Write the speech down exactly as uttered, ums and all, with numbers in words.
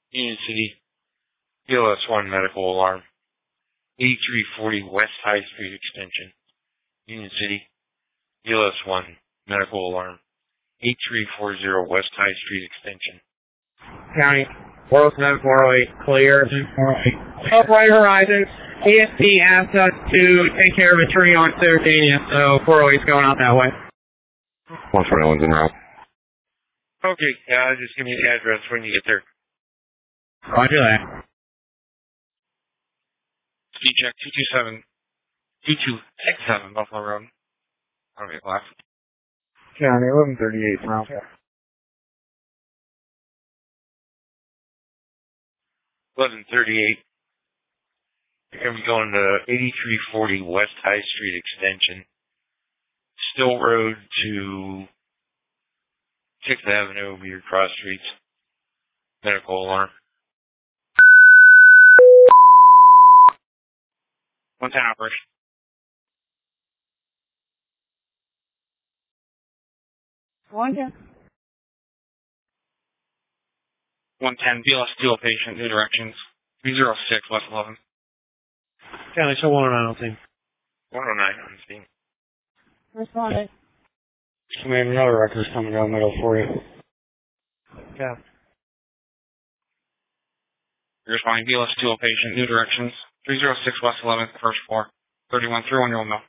Union City, B L S one medical alarm, eighty-three forty West High Street extension. Union City, B L S one medical alarm, eighty-three forty West High Street extension. County, four oh seven, four oh eight, clear. Up right horizon. E S P asked us to take care of a tree on Sardinia, so four oh eight's going out that way. one twenty-one's en route. Okay, uh, just give me the address when you get there. Roger that. C check two two seven, two two six seven Buffalo Road. I don't get left. County, eleven thirty-eight, round. eleven thirty-eight. You're going to be going to eighty-three forty West High Street extension. Still Road to sixth Avenue over your cross streets. Medical alarm. one ten operation. one ten. one ten, B L S dual patient, new directions. three oh six West eleven. County, show one oh nine on scene. one oh nine on scene. Responding. We have another record's coming down middle for you. Yeah. You're responding, B L S dual patient, new directions. three oh six West eleventh, first floor. thirty-one through one, you'll know.